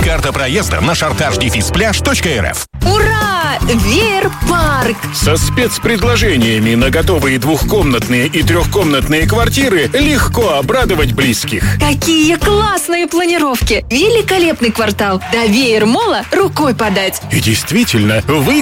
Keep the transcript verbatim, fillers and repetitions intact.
Карта проезда на шартаж дефис пляж точка эр эф. Ура! Веер-парк! Со спецпредложениями на готовые двухкомнатные и трехкомнатные квартиры легко обрадовать близких. Какие классные планировки! Великолепный квартал! До веер-мола рукой подать! И действительно, вы